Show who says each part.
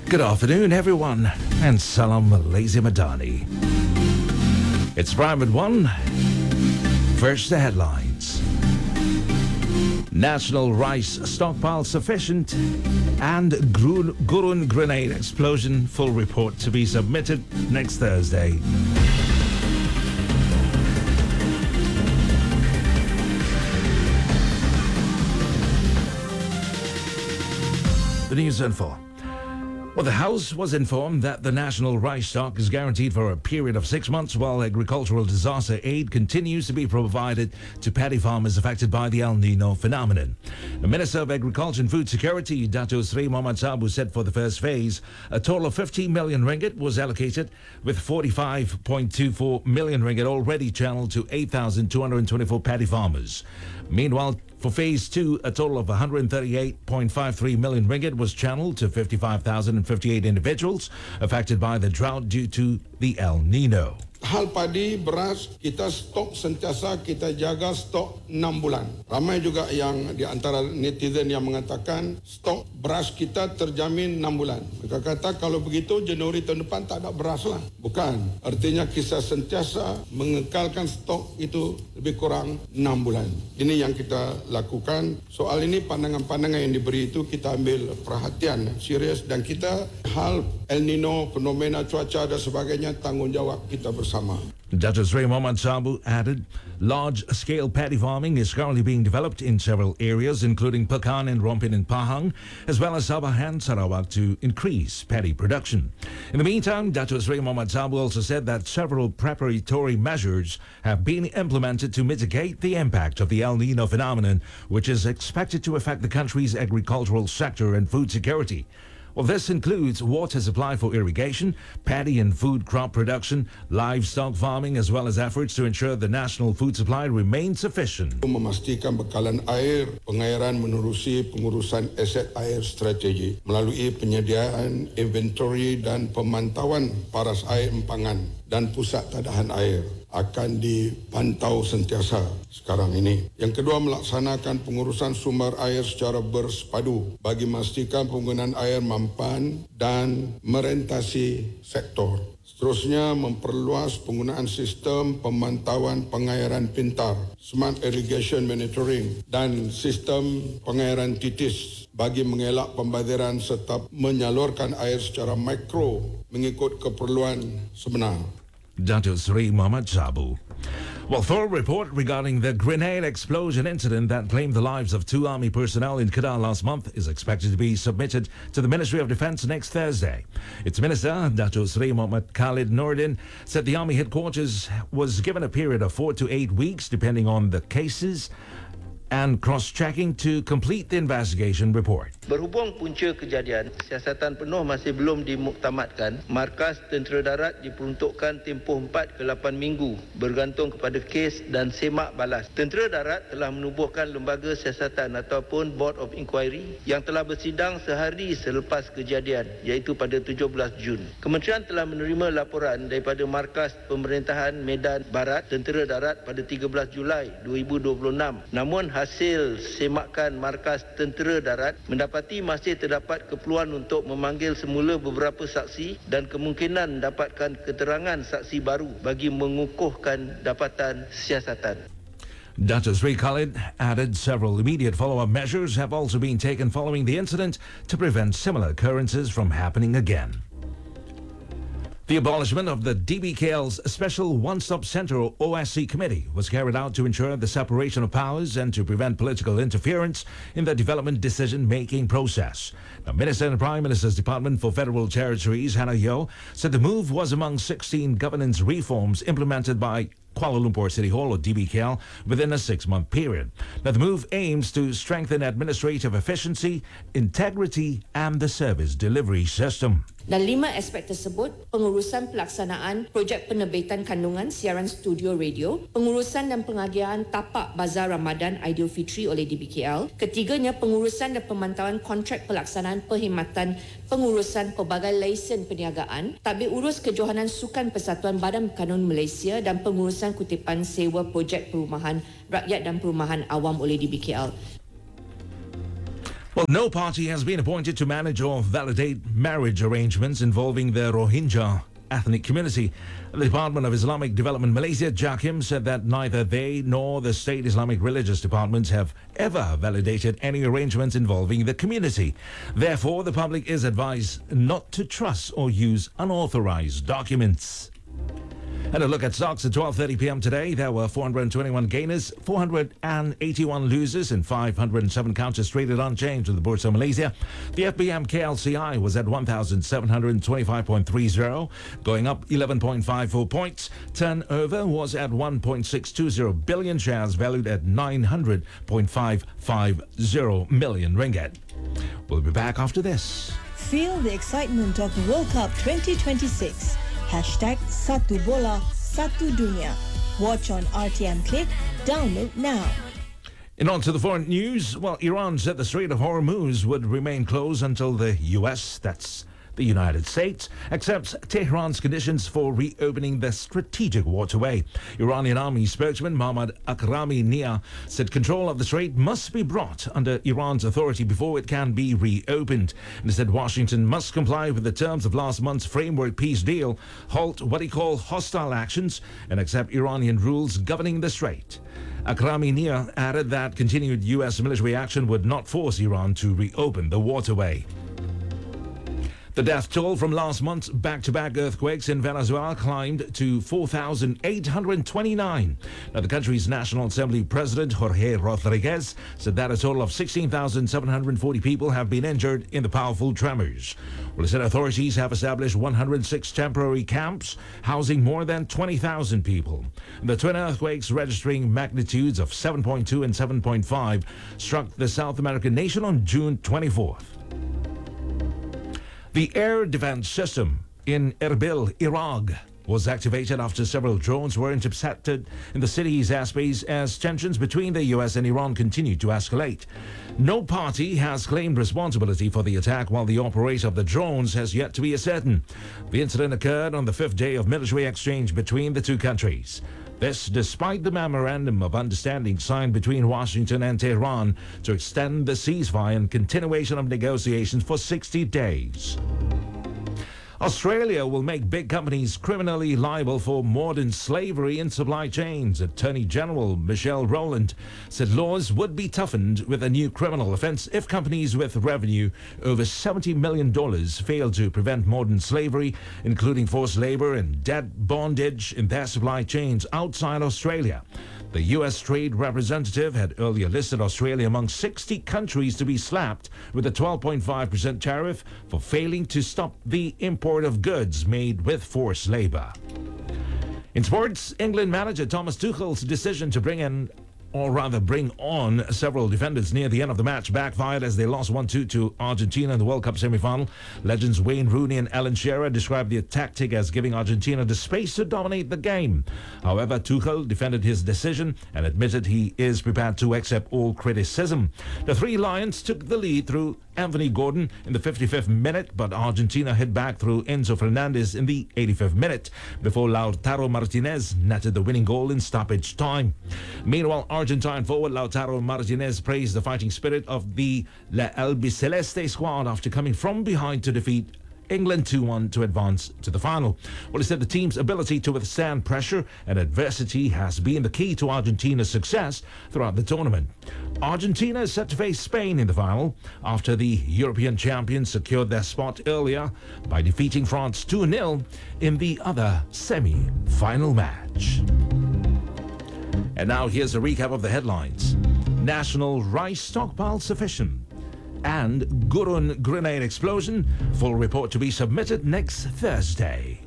Speaker 1: Good afternoon, everyone, and Salam Malaysia Madani. It's Prime at 1. First, the headlines. National rice stockpile sufficient and Gurun grenade explosion full report to be submitted next Thursday. The news info. Well, the House was informed that the national rice stock is guaranteed for a period of 6 months while agricultural disaster aid continues to be provided to paddy farmers affected by the El Nino phenomenon. The Minister of Agriculture and Food Security, Dato Sri Mohamad Sabu, said for the first phase, a total of 50 million ringgit was allocated, with 45.24 million ringgit already channeled to 8,224 paddy farmers. Meanwhile, for Phase 2, a total of 138.53 million ringgit was channeled to 55,058 individuals affected by the drought due to the El Nino.
Speaker 2: Hal padi, beras, kita stok sentiasa kita jaga stok 6 bulan. Ramai juga yang di antara netizen yang mengatakan stok beras kita terjamin 6 bulan. Mereka kata kalau begitu Januari tahun depan tak ada beras lah. Bukan. Artinya kita sentiasa mengekalkan stok itu lebih kurang 6 bulan. Ini yang kita lakukan. Soal ini pandangan-pandangan yang diberi itu kita ambil perhatian serius dan kita hal El Nino, fenomena cuaca dan sebagainya tanggungjawab kita bersama.
Speaker 1: Dato Sri Mohamad Sabu added, large-scale paddy farming is currently being developed in several areas, including Pekan and Rompin and Pahang, as well as Sabah and Sarawak, to increase paddy production. In the meantime, Dato Sri Mohamad Sabu also said that several preparatory measures have been implemented to mitigate the impact of the El Nino phenomenon, which is expected to affect the country's agricultural sector and food security. Well, this includes water supply for irrigation, paddy and food crop production, livestock farming, as well as efforts to ensure the national food supply remains sufficient.
Speaker 2: Memastikan bekalan air, pengairan menerusi pengurusan aset air strategi melalui penyediaan inventory dan pemantauan paras air empangan dan pusat tadahan air akan dipantau sentiasa sekarang ini. Yang kedua, melaksanakan pengurusan sumber air secara bersepadu bagi memastikan penggunaan air mampan dan merentasi sektor. Seterusnya, memperluas penggunaan sistem pemantauan pengairan pintar, smart irrigation monitoring dan sistem pengairan titis bagi mengelak pembaziran serta menyalurkan air secara mikro mengikut keperluan sebenar.
Speaker 1: Dato Sri Mohamad Sabu. Well, full report regarding the grenade explosion incident that claimed the lives of 2 army personnel in Kedah last month is expected to be submitted to the Ministry of Defence next Thursday. Its Minister, Dato Sri Mohamad Khalid Noordin, said the Army headquarters was given a period of 4 to 8 weeks, depending on the cases, and cross-checking to complete the investigation report.
Speaker 3: Berhubung punca kejadian, siasatan penuh masih belum dimuktamadkan, markas tentera darat diperuntukkan tempoh 4 ke 8 minggu bergantung kepada kes dan semak balas. Tentera darat telah menubuhkan lembaga siasatan ataupun Board of Inquiry yang telah bersidang sehari selepas kejadian, iaitu pada 17 Jun. Kementerian telah menerima laporan daripada Markas Pemerintahan Medan Barat Tentera Darat pada 13 Julai 2026. Namun hasil semakan Markas Tentera Darat mendapati masih terdapat keperluan untuk memanggil semula beberapa saksi dan kemungkinan mendapatkan keterangan saksi baru bagi mengukuhkan dapatan siasatan.
Speaker 1: Dato Sri Khalid added several immediate follow-up measures have also been taken following the incident to prevent similar occurrences from happening again. The abolishment of the DBKL's Special One-Stop Center or OSC Committee was carried out to ensure the separation of powers and to prevent political interference in the development decision-making process. Now, Minister in the Prime Minister's Department for Federal Territories, Hannah Yeoh, said the move was among 16 governance reforms implemented by Kuala Lumpur City Hall or DBKL within a 6-month period. Now, the move aims to strengthen administrative efficiency, integrity and the service delivery system.
Speaker 4: Dan 5 aspek tersebut, pengurusan pelaksanaan projek penerbitan kandungan siaran studio radio, pengurusan dan pengagihan tapak Bazar Ramadan Aidilfitri oleh DBKL, ketiganya pengurusan dan pemantauan kontrak pelaksanaan perkhidmatan pengurusan pelbagai lesen perniagaan, tadbir urus kejohanan sukan Persatuan Badan Kanun Malaysia dan pengurusan kutipan sewa projek perumahan rakyat dan perumahan awam oleh DBKL.
Speaker 1: Well, no party has been appointed to manage or validate marriage arrangements involving the Rohingya ethnic community. The Department of Islamic Development Malaysia, JAKIM, said that neither they nor the State Islamic Religious Departments have ever validated any arrangements involving the community. Therefore, the public is advised not to trust or use unauthorized documents. And a look at stocks at 12:30 p.m. today. There were 421 gainers, 481 losers, and 507 counters traded unchanged in the Bursa Malaysia. The FBM KLCI was at 1,725.30, going up 11.54 points. Turnover was at 1.620 billion, shares valued at 900.550 million ringgit. We'll be back after this.
Speaker 5: Feel the excitement of the World Cup 2026. #Satu Bola, Satu Dunia. Watch on RTM Click. Download now.
Speaker 1: And on to the foreign news. Well, Iran said the Strait of Hormuz would remain closed until the U.S., that's the United States, accepts Tehran's conditions for reopening the strategic waterway. Iranian army spokesman Mohammad Akrami Nia said control of the strait must be brought under Iran's authority before it can be reopened. And said Washington must comply with the terms of last month's framework peace deal, halt what he called hostile actions, and accept Iranian rules governing the strait. Akrami Nia added that continued U.S. military action would not force Iran to reopen the waterway. The death toll from last month's back-to-back earthquakes in Venezuela climbed to 4,829. Now, the country's National Assembly President, Jorge Rodriguez, said that a total of 16,740 people have been injured in the powerful tremors. Well, he said authorities have established 106 temporary camps housing more than 20,000 people. The twin earthquakes, registering magnitudes of 7.2 and 7.5, struck the South American nation on June 24th. The air defense system in Erbil, Iraq, was activated after several drones were intercepted in the city's airspace as tensions between the U.S. and Iran continue to escalate. No party has claimed responsibility for the attack, while the operator of the drones has yet to be ascertained. The incident occurred on the fifth day of military exchange between the two countries. This despite the memorandum of understanding signed between Washington and Tehran to extend the ceasefire and continuation of negotiations for 60 days. Australia will make big companies criminally liable for modern slavery in supply chains. Attorney General Michelle Rowland said laws would be toughened with a new criminal offence if companies with revenue over $70 million fail to prevent modern slavery, including forced labour and debt bondage in their supply chains outside Australia. The U.S. Trade Representative had earlier listed Australia among 60 countries to be slapped with a 12.5% tariff for failing to stop the import of goods made with forced labour. In sports, England manager Thomas Tuchel's decision to bring on several defenders near the end of the match backfired as they lost 1-2 to Argentina in the World Cup semi-final. Legends Wayne Rooney and Alan Shearer described the tactic as giving Argentina the space to dominate the game. However, Tuchel defended his decision and admitted he is prepared to accept all criticism. The Three Lions took the lead through Anthony Gordon in the 55th minute, but Argentina hit back through Enzo Fernandez in the 85th minute before Lautaro Martinez netted the winning goal in stoppage time. Meanwhile, Argentine forward Lautaro Martinez praised the fighting spirit of the La Albiceleste squad after coming from behind to defeat England 2-1 to advance to the final. Well, he said the team's ability to withstand pressure and adversity has been the key to Argentina's success throughout the tournament. Argentina is set to face Spain in the final after the European champions secured their spot earlier by defeating France 2-0 in the other semi-final match. And now here's a recap of the headlines. National rice stockpile sufficient. And Gurun grenade explosion. Full report to be submitted next Thursday.